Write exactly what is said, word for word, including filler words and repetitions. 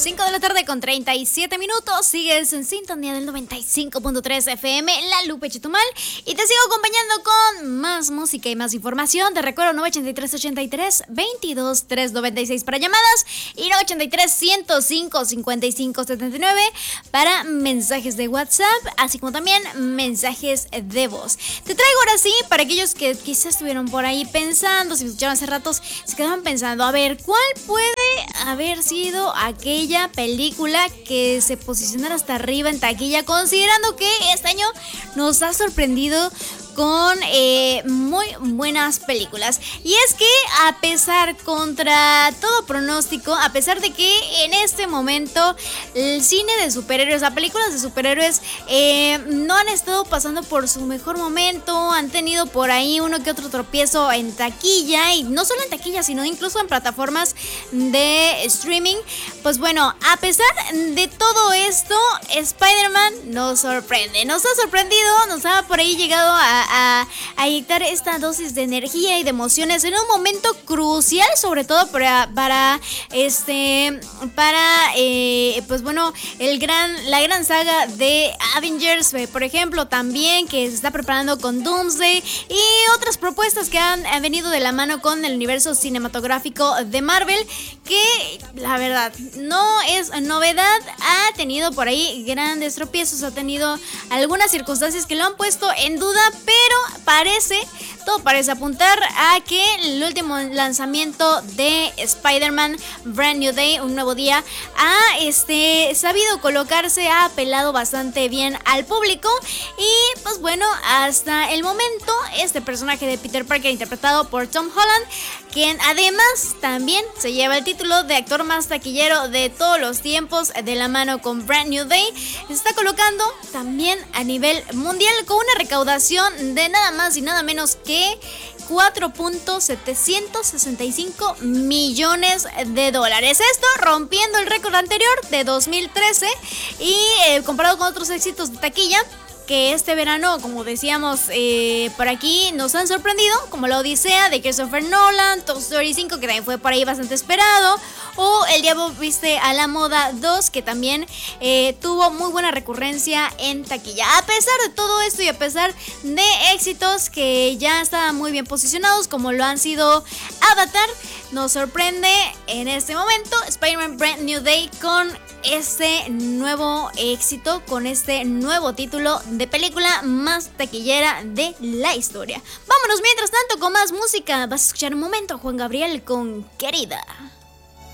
cinco de la tarde con treinta y siete minutos. Sigues en sintonía del noventa y cinco punto tres F M, La Lupe Chetumal. Y te sigo acompañando con más música y más información. Te recuerdo nueve ocho tres ocho tres, veintidós trescientos noventa y seis para llamadas y nueve ocho tres, ciento cinco, cincuenta y cinco setenta y nueve para mensajes de WhatsApp, así como también mensajes de voz. Te traigo ahora sí, para aquellos que quizás estuvieron por ahí pensando, si me escucharon hace ratos, se quedaban pensando, a ver, ¿cuál puede haber sido aquella película que se posicionara hasta arriba en taquilla, considerando que este año nos ha sorprendido con eh, muy buenas películas? Y es que a pesar, contra todo pronóstico, a pesar de que en este momento el cine de superhéroes, las películas de superhéroes eh, no han estado pasando por su mejor momento, han tenido por ahí uno que otro tropiezo en taquilla, y no solo en taquilla, sino incluso en plataformas de streaming. Pues bueno, a pesar de todo esto, Spider-Man nos sorprende, nos ha sorprendido, nos ha por ahí llegado a A, a inyectar esta dosis de energía y de emociones en un momento crucial, sobre todo para, para este para eh, pues bueno, el gran la gran saga de Avengers, eh, por ejemplo, también, que se está preparando con Doomsday, y otras propuestas que han, han venido de la mano con el universo cinematográfico de Marvel, que la verdad no es novedad. Ha tenido por ahí grandes tropiezos, ha tenido algunas circunstancias que lo han puesto en duda, pero Pero parece, todo parece apuntar a que el último lanzamiento de Spider-Man Brand New Day, un nuevo día, ha este, sabido colocarse, ha apelado bastante bien al público. Y pues bueno, hasta el momento, este personaje de Peter Parker, interpretado por Tom Holland, quien además también se lleva el título de actor más taquillero de todos los tiempos, de la mano con Brand New Day, se está colocando también a nivel mundial con una recaudación de nada más y nada menos que cuatro punto setecientos sesenta y cinco millones de dólares. Esto rompiendo el récord anterior de dos mil trece, y eh, comparado con otros éxitos de taquilla que este verano, como decíamos eh, por aquí, nos han sorprendido, como La Odisea de Christopher Nolan, Toy Story cinco, que también fue por ahí bastante esperado, o El Diablo Viste a la Moda dos, que también eh, tuvo muy buena recurrencia en taquilla. A pesar de todo esto y a pesar de éxitos que ya estaban muy bien posicionados, como lo han sido Avatar, nos sorprende en este momento Spider-Man Brand New Day con este nuevo éxito, con este nuevo título de película más taquillera de la historia. Vámonos mientras tanto con más música. Vas a escuchar un momento a Juan Gabriel con Querida.